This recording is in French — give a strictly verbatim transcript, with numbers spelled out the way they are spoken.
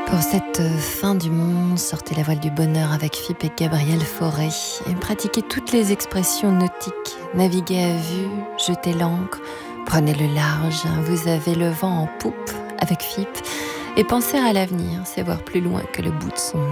Pour cette fin du monde, sortez la voile du bonheur avec Phippe et Gabriel Fauré et pratiquez toutes les expressions nautiques. Naviguez à vue, jetez l'ancre, prenez le large, vous avez le vent en poupe avec Phippe et pensez à l'avenir, c'est voir plus loin que le bout de son